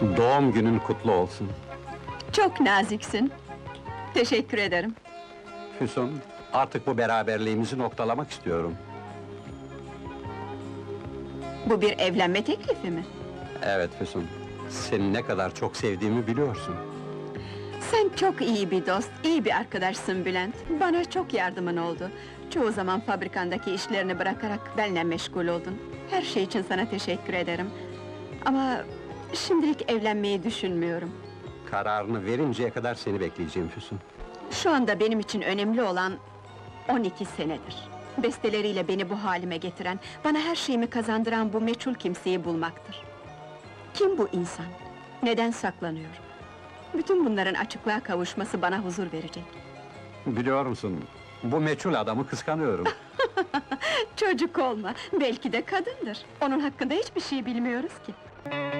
Doğum günün kutlu olsun. Çok naziksin. Teşekkür ederim. Füsun, artık bu beraberliğimizi noktalamak istiyorum. Bu bir evlenme teklifi mi? Evet Füsun, seni ne kadar çok sevdiğimi biliyorsun. Sen çok iyi bir dost, iyi bir arkadaşsın Bülent. Bana çok yardımın oldu. Çoğu zaman fabrikandaki işlerini bırakarak benimle meşgul oldun. Her şey için sana teşekkür ederim. Ama şimdilik evlenmeyi düşünmüyorum. Kararını verinceye kadar seni bekleyeceğim Füsun. Şu anda benim için önemli olan 12 senedir. Besteleriyle beni bu halime getiren, bana her şeyimi kazandıran bu meçhul kimseyi bulmaktır. Kim bu insan? Neden saklanıyor? Bütün bunların açıklığa kavuşması bana huzur verecek. Biliyor musun, bu meçhul adamı kıskanıyorum. Çocuk olma, belki de kadındır. Onun hakkında hiçbir şey bilmiyoruz ki.